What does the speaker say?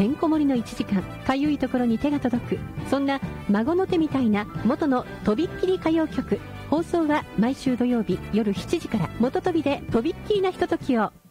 てんこ盛りの1時間、かゆいところに手が届く、そんな孫の手みたいな元のとびっきり歌謡曲。放送は毎週土曜日夜7時から。元飛びでとびっきりなひとときを。